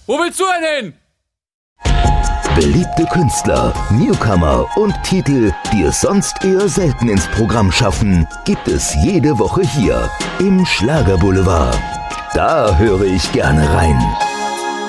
Wo willst du denn hin? Beliebte Künstler, Newcomer und Titel, die es sonst eher selten ins Programm schaffen, gibt es jede Woche hier im Schlagerboulevard. Da höre ich gerne rein.